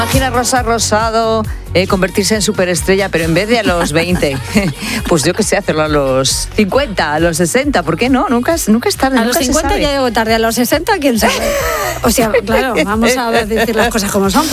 Imagina Rosa Rosado convertirse en superestrella, pero en vez de a los 20, pues yo qué sé, hacerlo a los 50, a los 60, ¿por qué no? Nunca es tarde. A los 50 ya llego tarde, a los 60, quién sabe. O sea, claro, vamos a decir las cosas como son.